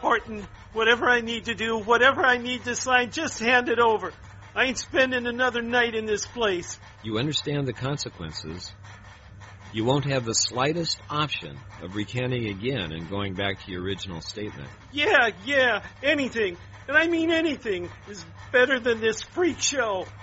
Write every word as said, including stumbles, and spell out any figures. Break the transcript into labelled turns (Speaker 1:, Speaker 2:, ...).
Speaker 1: Horton, whatever I need to do, whatever I need to sign, just hand it over. I ain't spending another night in this place.
Speaker 2: You understand the consequences. You won't have the slightest option of recanting again and going back to your original statement.
Speaker 1: Yeah, yeah, anything, and I mean anything, is better than this freak show.